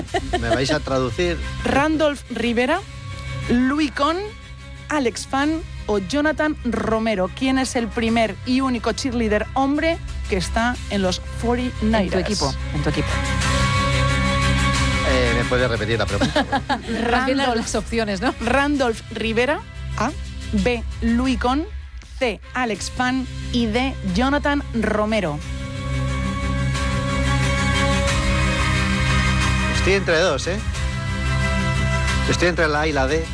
¿Me vais a traducir? Randolph Rivera, Louis Conn, Alex Fan o Jonathan Romero. ¿Quién es el primer y único cheerleader hombre que está en los 49ers? En tu equipo. ¿Me puedes repetir la pregunta? Las opciones, ¿no? Randolph Rivera, A. B. Louis Conn, C. Alex Fan y D. Jonathan Romero. Estoy entre dos, ¿eh? Estoy entre la A y la D.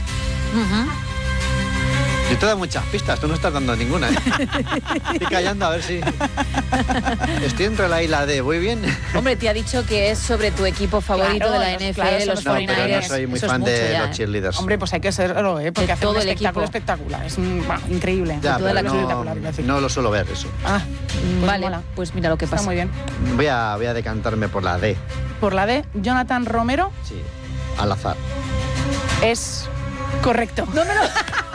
Yo te doy muchas pistas, tú no estás dando ninguna, ¿eh? Estoy callando a ver si... Estoy entre la A y la D, ¿voy bien? Hombre, te ha dicho que es sobre tu equipo favorito de la NFL, los 49ers. No, pero no soy muy fan de los cheerleaders. Hombre, pues hay que serlo, ¿eh? Porque hace todo un el espectáculo equipo. espectacular. Es increíble. Ya, toda la no lo suelo ver, eso. Pues vale, mola. pues mira lo que Está pasa. muy bien. Voy a decantarme por la D. Por la D, Jonathan Romero. Sí, al azar. Es correcto. No me lo...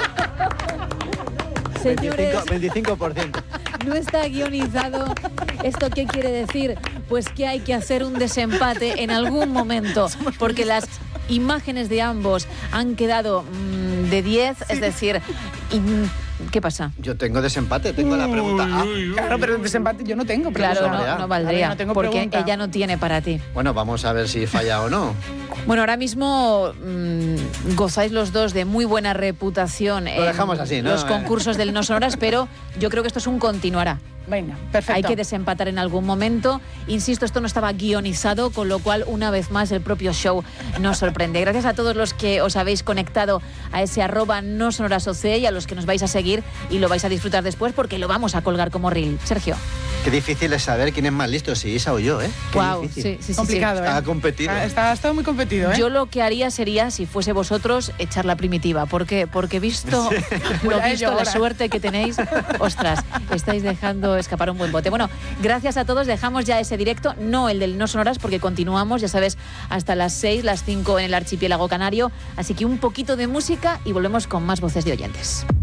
Señores, 25%. no está guionizado. ¿Esto qué quiere decir? Pues que hay que hacer un desempate en algún momento, porque las imágenes de ambos han quedado de 10, es decir... ¿Qué pasa? Yo tengo desempate, tengo la pregunta A. Claro, pero desempate yo no tengo. Claro, no valdría, no tengo porque pregunta. ella no tiene para ti. Bueno, vamos a ver si falla o no. Bueno, ahora mismo gozáis los dos de muy buena reputación Lo dejamos en así, ¿no? los concursos del No Sonoras, pero yo creo que esto es un continuará. Venga, perfecto. Hay que desempatar en algún momento. Insisto, esto no estaba guionizado, con lo cual, una vez más, el propio show nos sorprende. Gracias a todos los que os habéis conectado a ese @nosonorasoc y a los que nos vais a seguir y lo vais a disfrutar después, porque lo vamos a colgar como reel. Sergio. Qué difícil es saber quién es más listo, si Isa o yo, ¿eh? Qué Wow, difícil. sí. Complicado, ¿eh? Está competido. Está muy competido, ¿eh? Yo lo que haría sería, si fuese vosotros, echar la primitiva. ¿Por qué? Porque visto la suerte que tenéis, ostras, estáis dejando escapar un buen bote. Bueno, gracias a todos. Dejamos ya ese directo, no el del No Sonoras, porque continuamos, ya sabes, hasta las 6, las 5 en el archipiélago canario. Así que un poquito de música y volvemos con más voces de oyentes.